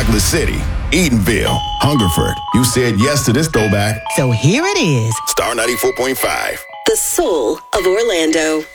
Douglas City, Eatonville, Hungerford. You said yes to this throwback. So here it is. Star 94.5. The soul of Orlando.